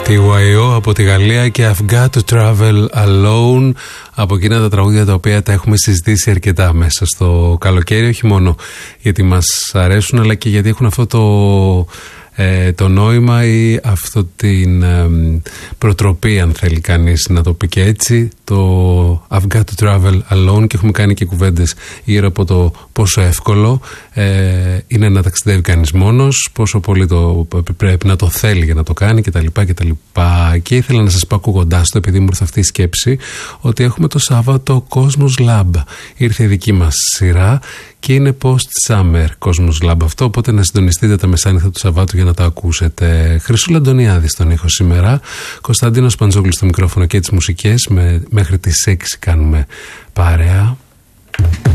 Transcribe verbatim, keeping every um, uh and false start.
τι γουάι ο από τη Γαλλία και I've got to travel alone, από εκείνα τα τραγούδια τα οποία τα έχουμε συζητήσει αρκετά μέσα στο καλοκαίρι, όχι μόνο γιατί μας αρέσουν αλλά και γιατί έχουν αυτό το, ε, το νόημα ή αυτό την ε, προτροπή, αν θέλει κανείς να το πει και έτσι, το I've got to travel alone, και έχουμε κάνει και κουβέντες γύρω από το πόσο εύκολο ε, είναι να ταξιδεύει κανείς μόνος, πόσο πολύ το πρέπει να το θέλει για να το κάνει κτλ. κτλ. Και ήθελα να σας πω ακούγοντάς το, επειδή μου ήρθε αυτή η σκέψη, ότι έχουμε το Σάββατο Cosmos Lab. Ήρθε η δική μας σειρά και είναι Post Summer Cosmos Lab αυτό, οπότε να συντονιστείτε τα μεσάνυχτα του Σαββάτου για να τα ακούσετε. Χρυσούλα Αντωνιάδη στον ήχο σήμερα, Κωνσταντίνος Παντζόγλου στο μικρόφωνο και τις μουσικές, με, μέχρι τις έξι κάνουμε παρέα.